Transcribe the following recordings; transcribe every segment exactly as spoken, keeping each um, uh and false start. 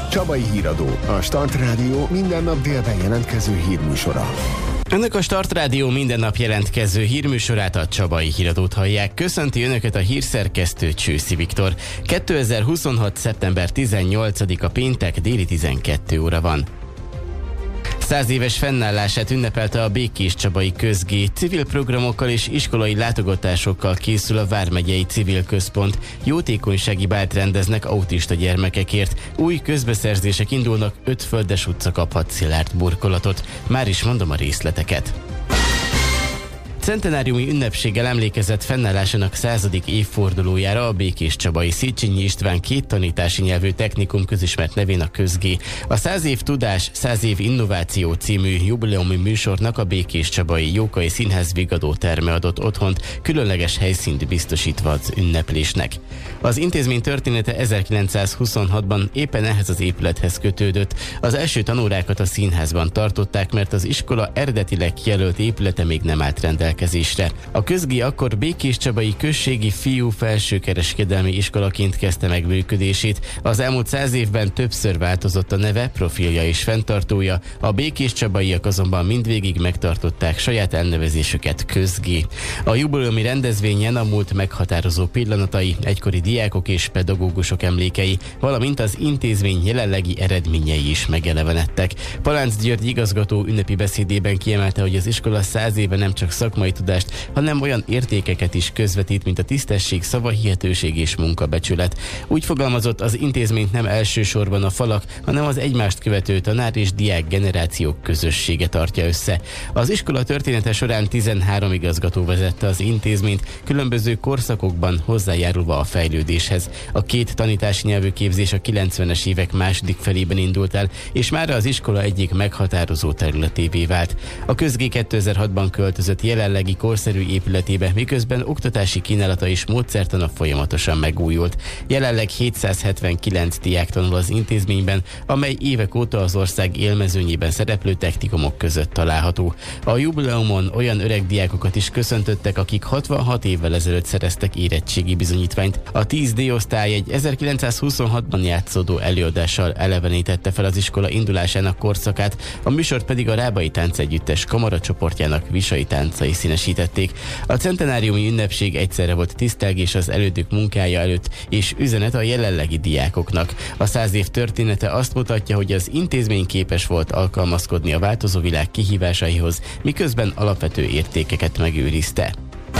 Csabai Híradó, a Start Rádió minden nap délben jelentkező hírműsora. Önök a Start Rádió minden nap jelentkező hírműsorát, a Csabai Híradót hallják. Köszönti Önöket a hírszerkesztő, Csőszi Viktor. kétezer-huszonhat. szeptember tizennyolcadika péntek, déli tizenkét óra van. Száz éves fennállását ünnepelte a Békéscsabai Közgé. Civil programokkal és iskolai látogatásokkal készül a Vármegyei Civil Központ. Jótékonysági bált rendeznek autista gyermekekért. Új közbeszerzések indulnak, öt Földes utca kaphat szilárd burkolatot. Már is mondom a részleteket. Centenáriumi ünnepséggel emlékezett fennállásának századik évfordulójára a Békéscsabai Széchenyi István két tanítási nyelvű technikum közismert nevén a Közgé. A száz év tudás, száz év innováció című jubileumi műsornak a Békéscsabai Jókai Színház Vigadó terme adott otthont, különleges helyszínt biztosítva az ünneplésnek. Az intézmény története ezerkilencszázhuszonhatban éppen ehhez az épülethez kötődött. Az első tanórákat a színházban tartották, mert az iskola eredetileg kijelölt épülete még nem állt rendelkezésre. A Közgé akkor Békéscsabai Községi Fiú Felsőkereskedelmi Iskolaként kezdte meg működését. Az elmúlt száz évben többször változott a neve, profilja és fenntartója, a békéscsabaiak azonban mindvégig megtartották saját elnevezésüket, Közgé. A jubileumi rendezvényen a múlt meghatározó pillanatai, egykori diákok és pedagógusok emlékei, valamint az intézmény jelenlegi eredményei is megelevenedtek. Palánc György igazgató ünnepi beszédében kiemelte, hogy az iskola száz éve nem csak szakmai tudást, hanem olyan értékeket is közvetít, mint a tisztesség, szavahihetőség és munkabecsület. Úgy fogalmazott, az intézményt nem elsősorban a falak, hanem az egymást követő tanár és diák generációk közössége tartja össze. Az iskola története során tizenhárom igazgató vezette az intézményt, különböző korszakokban hozzájárulva a fejlődéshez. A két tanítási nyelvű képzés a kilencvenes évek második felében indult el, és mára az iskola egyik meghatározó területévé vált. A Közgé kétezer-hatban költözött jelenlegi korszerű épületébe, miközben oktatási kínálata és módszertana folyamatosan megújult. Jelenleg hétszázhetvenkilenc diák tanul az intézményben, amely évek óta az ország élmezőnyében szereplő technikumok között található. A jubileumon olyan öreg diákokat is köszöntöttek, akik hatvanhat évvel ezelőtt szereztek érettségi bizonyítványt. A tíz D osztály egy ezerkilencszázhuszonhatban játszódó előadással elevenítette fel az iskola indulásának korszakát, a műsort pedig a Rábai Táncegyüttes kamaracsoportjának visai táncai színesítették. A centenáriumi ünnepség egyszerre volt tisztelgés az elődök munkája előtt, és üzenet a jelenlegi diákoknak. A száz év története azt mutatja, hogy az intézmény képes volt alkalmazkodni a változó világ kihívásaihoz, miközben alapvető értékeket megőrizte.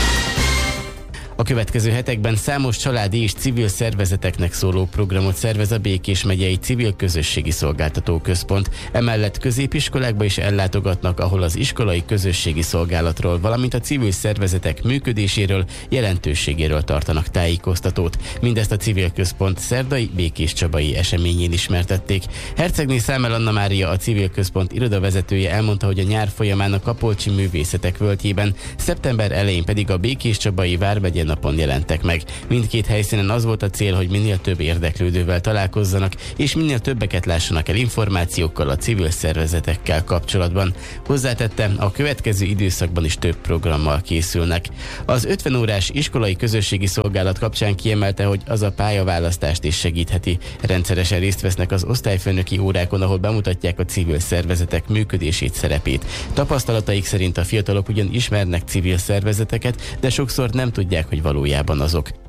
A következő hetekben számos családi és civil szervezeteknek szóló programot szervez a Békés megyei Civil Közösségi Szolgáltató Központ. Emellett középiskolákba is ellátogatnak, ahol az iskolai közösségi szolgálatról, valamint a civil szervezetek működéséről, jelentőségéről tartanak tájékoztatót. Mindezt a Civil Központ szerdai békéscsabai eseményén ismertették. Hercegné Számel Anna Mária, a Civil Központ irodavezetője elmondta, hogy a nyár folyamán a Kapolcsi Művészetek Völgyében, szeptember elején pedig a Békéscsabai Vármegye napon jelentek meg. Mindkét helyszínen az volt a cél, hogy minél több érdeklődővel találkozzanak, és minél többeket lássanak el információkkal a civil szervezetekkel kapcsolatban. Hozzátette, a következő időszakban is több programmal készülnek. Az ötven órás iskolai közösségi szolgálat kapcsán kiemelte, hogy az a pályaválasztást is segítheti. Rendszeresen részt vesznek az osztályfőnöki órákon, ahol bemutatják a civil szervezetek működését, szerepét. Tapasztalataik szerint a fiatalok ugyan ismernek civil szervezeteket, de sokszor nem tudják, hogy valójában azok.